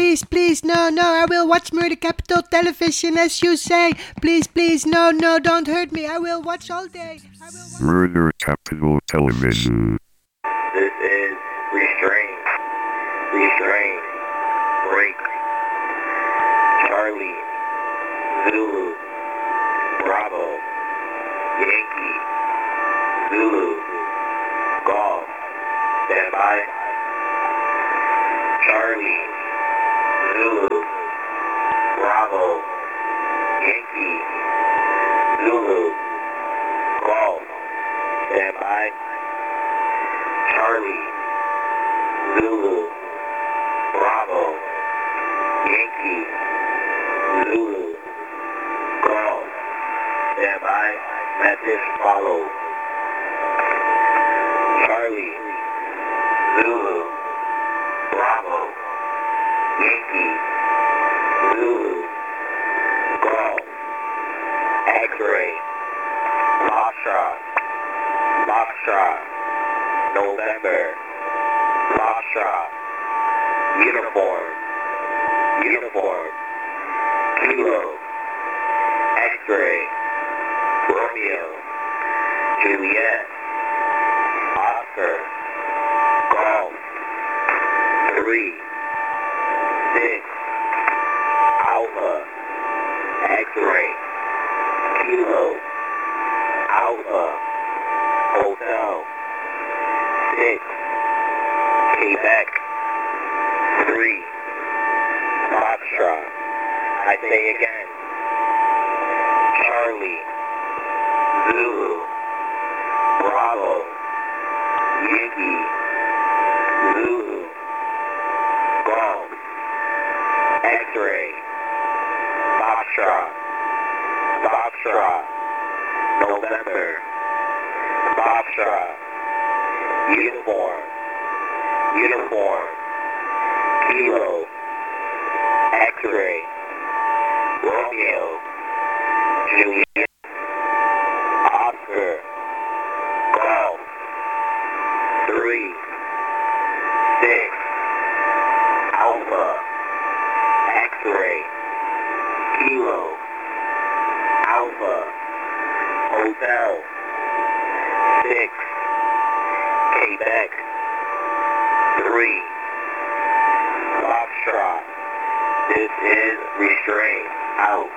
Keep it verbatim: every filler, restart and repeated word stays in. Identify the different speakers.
Speaker 1: please, please, no, no, I will watch Murder Capital Television as you say. Please, please, no, no, don't hurt me. I will watch all day. I will watch
Speaker 2: Murder Capital Television.
Speaker 3: This is Restraint. Restraint. Break. Charlie. Zulu. Bravo. Yankee. Zulu. Golf. Stand by. Charlie. Zulu. Bravo. Yankee. Zulu. Golf. Stand by. Charlie. Zulu. Bravo. Yankee. Zulu. Golf. Stand by. Message follow. Charlie. Zulu. Bravo. Yankee. Zulu. Golf. X-ray. Foxtrot. Foxtrot. November. Foxtrot. Uniform. Uniform. Kilo. X-ray. Romeo. Juliet. Oscar. Golf. Three. Six. Alpha. X-ray. Kilo. Alpha. Hotel. Six. Quebec. Three. Foxtrot. I say again. Charlie. Zulu. Bravo. Yankee. Zulu. Golf. X-ray. Foxtrot. Foxtrot. November. Foxtrot. Uniform. Uniform. Kilo. X-ray. Romeo. Juliet. Oscar. Golf. Three. Six. Alpha. X-ray. Kilo. Alpha. Hotel. Six. Quebec. Three. Foxtrot. This is Restraint. Out.